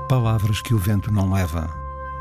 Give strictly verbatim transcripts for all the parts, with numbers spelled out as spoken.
Palavras que o vento não leva.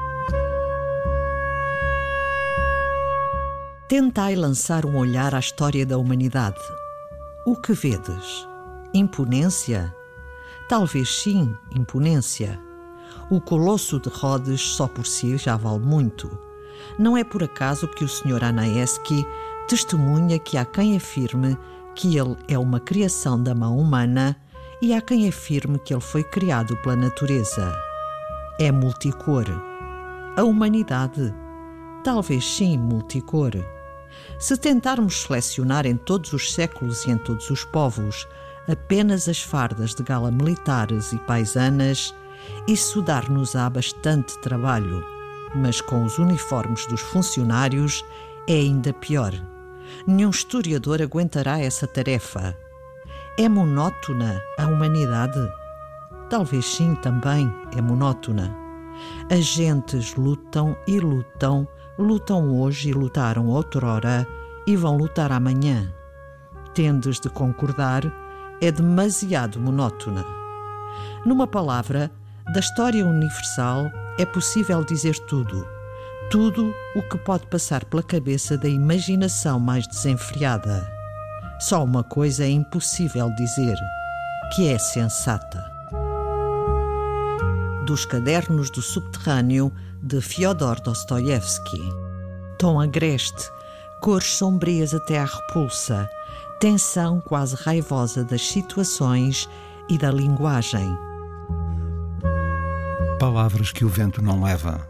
Tentai lançar um olhar à história da humanidade. O que vedes? Imponência? Talvez sim, imponência. O Colosso de Rhodes só por si já vale muito. Não é por acaso que o senhor Anaesky testemunha que há quem afirme que ele é uma criação da mão humana e há quem afirme que ele foi criado pela natureza. É multicor. A humanidade? Talvez sim, multicor. Se tentarmos selecionar em todos os séculos e em todos os povos apenas as fardas de gala militares e paisanas, isso dar-nos-á bastante trabalho. Mas com os uniformes dos funcionários é ainda pior. Nenhum historiador aguentará essa tarefa. É monótona a humanidade? Talvez sim, também é monótona. As gentes lutam e lutam, lutam hoje e lutaram outrora e vão lutar amanhã. Tendes de concordar, é demasiado monótona. Numa palavra, da história universal é possível dizer tudo. Tudo o que pode passar pela cabeça da imaginação mais desenfreada. Só uma coisa é impossível dizer, que é sensata. Dos Cadernos do Subterrâneo, de Fyodor Dostoiévski. Tom agreste, cores sombrias até à repulsa, tensão quase raivosa das situações e da linguagem. Palavras que o vento não leva.